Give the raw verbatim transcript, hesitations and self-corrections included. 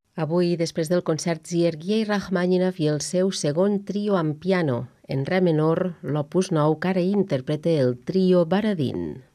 Avui, després del concert Sergei Rachmaninoff i el seu segon trio amb piano, en re menor, l'opus nou que ara interpreta el trio Baradin.